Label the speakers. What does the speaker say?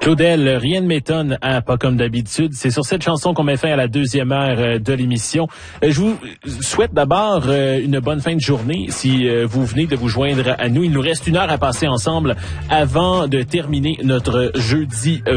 Speaker 1: Claudel, rien ne m'étonne, hein, pas comme d'habitude. C'est sur cette chanson qu'on met fin à la deuxième heure de l'émission. Je vous souhaite d'abord une bonne fin de journée. Si vous venez de vous joindre à nous, il nous reste 1 heure à passer ensemble avant de terminer notre jeudi